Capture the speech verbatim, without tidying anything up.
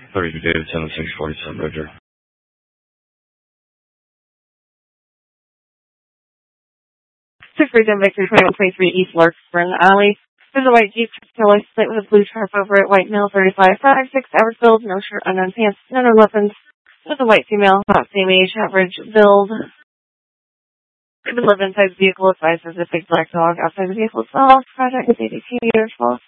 thirty-two David ten six forty-seven, Roger. six three seven Victor twenty-one twenty-three East Lark Spring Alley. There's a white Jeep license plate with a blue tarp over it. White male, thirty-five, five, six hours build, no shirt, unknown pants, none of weapons. With a white female, about same age, average build. Could live inside the vehicle. Advised there's a big black dog outside the vehicle itself. Project is eighty-two years old.